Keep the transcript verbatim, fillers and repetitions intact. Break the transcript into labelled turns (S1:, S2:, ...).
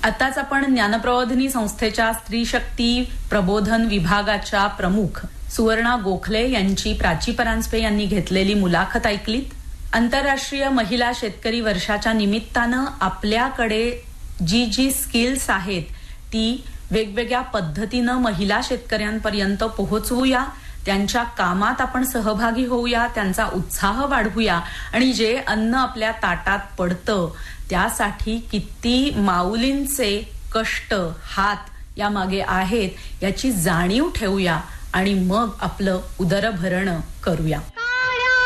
S1: आताच आपण ज्ञानप्रबोधिनी संस्थेच्या स्त्री शक्ती प्रबोधन विभागाच्या प्रमुख सुवर्णा गोखले यांची प्राची परांजपे यांनी घेतलेली मुलाखत ऐकलीत. आंतरराष्ट्रीय महिला शेतकरी वर्षाच्या निमित्तानं आपल्याकडे जी जी स्किल्स आहेत ती वेगवेगळ्या पद्धतीनं महिला शेतकऱ्यांपर्यंत पोहोचवूया, त्यांच्या कामात आपण सहभागी होऊया, त्यांचा उत्साह वाढवूया आणि जे अन्न आपल्या ताटात पडतं त्यासाठी किती माऊलींचे कष्ट हात यामागे आहेत याची जाणीव ठेवूया आणि मग आपलं उदरभरण करूया.